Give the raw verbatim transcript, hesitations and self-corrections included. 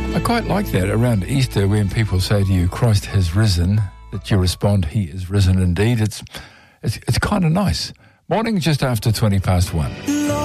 I quite like that around Easter when people say to you, Christ has risen, that you respond, he is risen indeed. It's it's, it's kind of nice. Morning just after twenty past one.